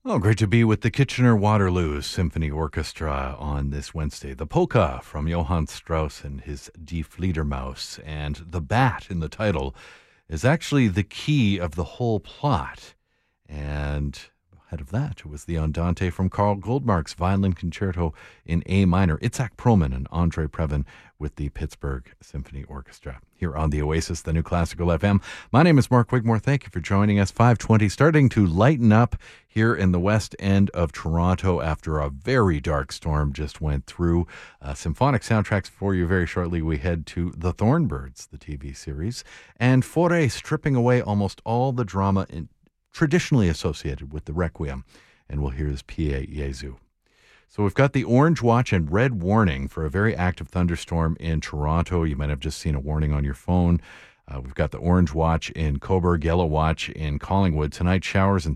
Oh, great to be with the Kitchener-Waterloo Symphony Orchestra on this Wednesday. The polka from Johann Strauss and his Die Fledermaus, and the bat in the title is actually the key of the whole plot. And ahead of that was the Andante from Karl Goldmark's Violin Concerto in A minor. Itzhak Perlman and Andre Previn with the Pittsburgh Symphony Orchestra here on the Oasis, the new classical FM. My name is Mark Wigmore. Thank you for joining us. 5:20, starting to lighten up here in the west end of Toronto after a very dark storm just went through. Symphonic soundtracks for you very shortly. We head to The Thornbirds, the TV series, and Fauré stripping away almost all the drama traditionally associated with the Requiem. And we'll hear his Pie Jesu. So we've got the orange watch and red warning for a very active thunderstorm in Toronto. You might have just seen a warning on your phone. We've got the orange watch in Cobourg, yellow watch in Collingwood. Tonight, showers and